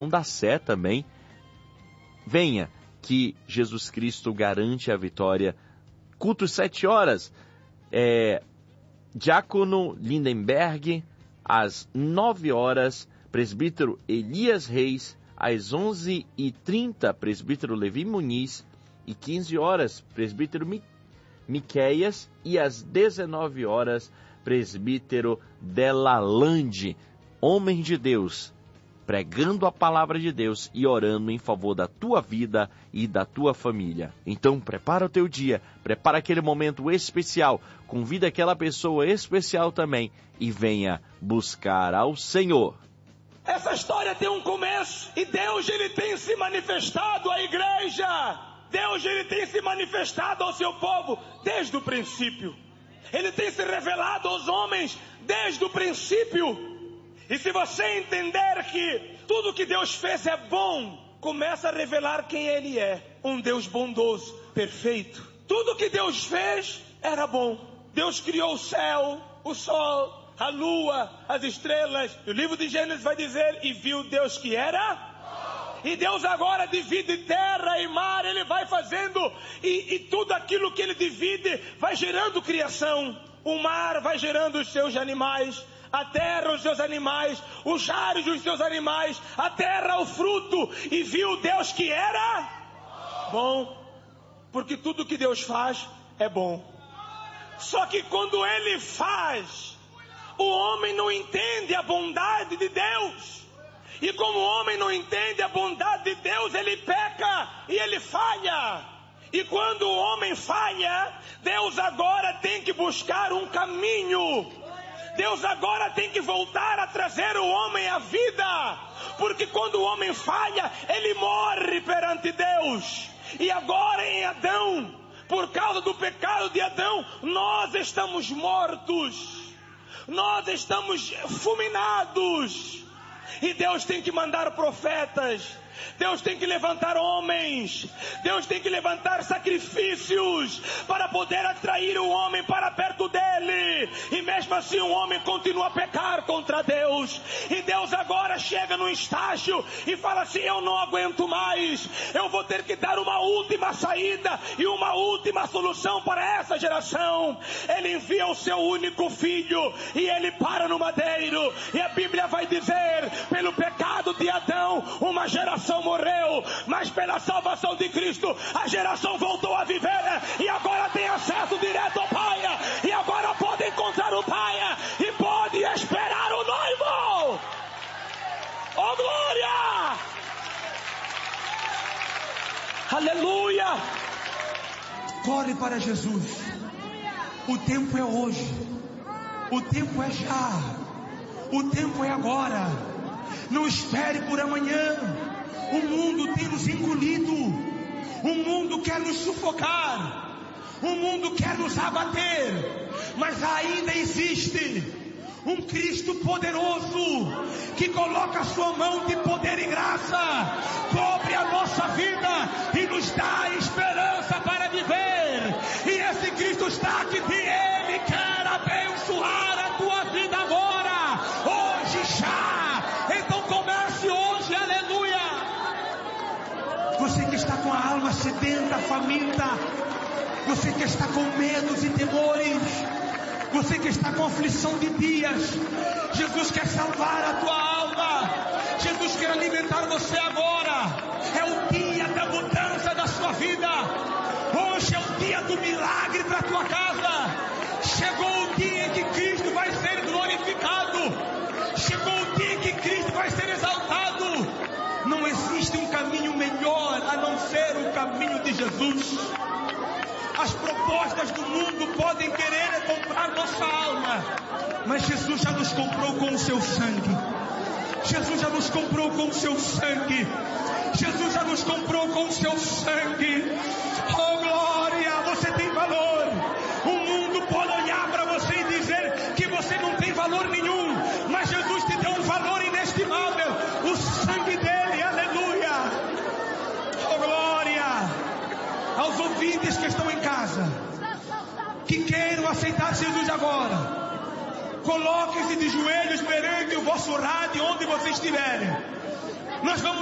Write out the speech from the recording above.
da Sé também. Venha, que Jesus Cristo garante a vitória. Culto 7 horas. Diácono Lindenberg, às 9 horas, presbítero Elias Reis, às 11h30, presbítero Levi Muniz, e 15 horas, presbítero Miqueias, e às 19 horas, presbítero Delalande, homem de Deus, pregando a palavra de Deus e orando em favor da tua vida e da tua família. Então prepara o teu dia, prepara aquele momento especial, convida aquela pessoa especial também e venha buscar ao Senhor. Essa história tem um começo e Deus ele tem se manifestado à igreja. Deus ele tem se manifestado ao seu povo desde o princípio. Ele tem se revelado aos homens desde o princípio. E se você entender que tudo que Deus fez é bom, começa a revelar quem Ele é. Um Deus bondoso, perfeito. Tudo que Deus fez era bom. Deus criou o céu, o sol, a lua, as estrelas. O livro de Gênesis vai dizer, e viu Deus que era... E Deus agora divide terra e mar, Ele vai fazendo, e tudo aquilo que Ele divide vai gerando criação. O mar vai gerando os seus animais, a terra os seus animais, os ares os seus animais, a terra o fruto. E viu Deus que era bom, porque tudo que Deus faz é bom. Só que quando Ele faz, o homem não entende a bondade de Deus. E como o homem não entende a bondade de Deus, ele peca e ele falha. E quando o homem falha, Deus agora tem que buscar um caminho. Deus agora tem que voltar a trazer o homem à vida. Porque quando o homem falha, ele morre perante Deus. E agora em Adão, por causa do pecado de Adão, nós estamos mortos. Nós estamos fulminados. E Deus tem que mandar profetas, Deus tem que levantar homens, Deus tem que levantar sacrifícios para poder atrair o homem para perto dele. E mesmo assim o homem continua a pecar contra Deus. E Deus agora chega num estágio e fala assim, eu não aguento mais, eu vou ter que dar uma última saída e uma última solução para essa geração. Ele envia o seu único filho e ele para no madeiro. E a Bíblia vai dizer, pelo pecado de Adão, uma geração morreu, mas pela salvação de Cristo, a geração voltou a viver, e agora tem acesso direto ao Pai, e agora pode encontrar o Pai, e pode esperar o noivo. Oh glória! Aleluia! Corre para Jesus. O tempo é hoje. O tempo é já. O tempo é agora. Não espere por amanhã. O mundo tem nos engolido. O mundo quer nos sufocar. O mundo quer nos abater. Mas ainda existe um Cristo poderoso que coloca a sua mão de poder e graça, cobre a nossa vida e nos dá esperança para viver. E esse Cristo está aqui e Ele quer abençoar a tua vida agora, hoje já. Então comece hoje, aleluia. Você que está com a alma sedenta, faminta, você que está com medos e temores, você que está com aflição de dias, Jesus quer salvar a tua alma. Jesus quer alimentar você agora. É o dia da mudança da sua vida. Hoje é o dia do milagre para a tua casa. Chegou o dia em que Cristo vai ser glorificado. Chegou o dia em que Cristo vai ser exaltado. Não existe um caminho melhor a não ser o caminho de Jesus. As propostas do mundo podem querer comprar nossa alma, mas Jesus já nos comprou com o seu sangue. Jesus já nos comprou com o seu sangue. Jesus já nos comprou com o seu sangue. Oh glória, você tem valor. O mundo pode olhar para você e dizer que você não tem valor nenhum, mas Jesus te deu um valor inestimável, o sangue dele, aleluia. Oh glória. Aos ouvintes que estão em casa, que queiram aceitar Jesus agora, coloquem-se de joelhos perante o vosso rádio onde vocês estiverem. Nós vamos